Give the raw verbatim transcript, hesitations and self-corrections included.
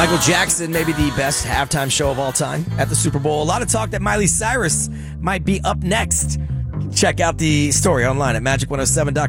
Michael Jackson, maybe the best halftime show of all time at the Super Bowl. A lot of talk that Miley Cyrus might be up next. Check out the story online at magic one oh seven dot com.